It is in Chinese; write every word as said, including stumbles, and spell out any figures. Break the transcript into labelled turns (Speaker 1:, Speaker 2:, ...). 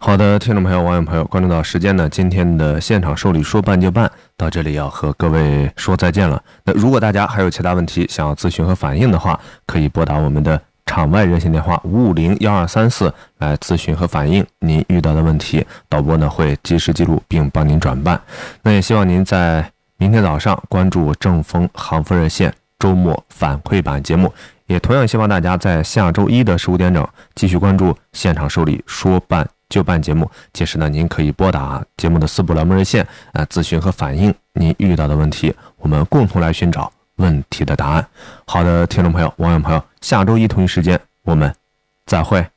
Speaker 1: 好的，听众朋友、网友朋友，关注到时间呢，今天的现场受理说办就办到这里要和各位说再见了。那如果大家还有其他问题想要咨询和反映的话，可以拨打我们的场外热线电话五五零幺二三四来咨询和反映您遇到的问题，导播呢会及时记录并帮您转办。那也希望您在明天早上关注正风航风热线周末反馈版节目，也同样希望大家在下周一的十五点整继续关注现场受理说办就办节目。届时呢，您可以拨打节目的四部栏目热线啊，咨询和反映您遇到的问题，我们共同来寻找问题的答案。好的，听众朋友、网友朋友，下周一同一时间我们再会。